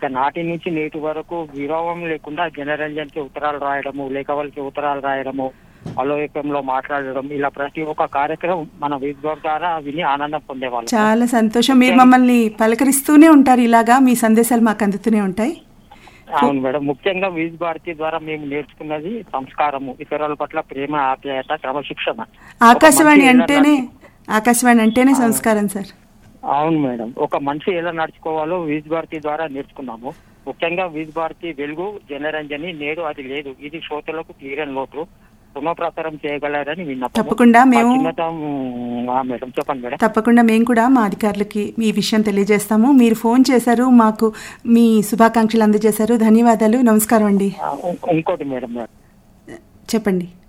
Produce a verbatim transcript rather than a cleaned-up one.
ఇక నాటి నుంచి నేటి వరకు విరామం లేకుండా జనరంజన్ కి ఉత్తరాలు రాయడము, లేఖ వాళ్ళకి ఉత్తరాలు రాయడము, అలోయకంలో మాట్లాడడం, ఇలా ప్రతి ఒక్క కార్యక్రమం మన వీజ్బార్ ద్వారా విని ఆనందం పొందేవాళ్ళం. చాలా సంతోషం. మీరు మమ్మల్ని పలకరిస్తూనే ఉంటారు, ఇలాగా మీ సందేశాలు మాకు అందుతూనే ఉంటాయి. అవును మేడం. ముఖ్యంగా వీజ్ భారతి ద్వారా మేము నేర్చుకున్నది సంస్కారము, ఇతరుల పట్ల ప్రేమ, ఆప్యాయత, క్రమశిక్షణ. ఆకాశవాణి అంటేనే ఆకాశవాణి అంటేనే సంస్కారం సార్. అవును మేడం. ఒక మనిషి ఎలా నడుచుకోవాలో వీజ్ భారతి ద్వారా నేర్చుకున్నాము. ముఖ్యంగా వీజ్ భారతి వెలుగు జనరంజని నేడు అది లేదు. ఇది శ్రోతలకు తీరని లోటు. పునఃప్రసారం చేయగలరని విన్నప్పుడు తప్పకుండా మేము మేడం చెప్పండి మేడం. తప్పకుండా మేము కూడా మా అధికారులకి ఈ విషయం తెలియజేస్తాము. మీరు ఫోన్ చేశారు, మాకు మీ శుభాకాంక్షలు అందజేశారు. ధన్యవాదాలు. నమస్కారం అండి. ఇంకోటి మేడం చెప్పండి.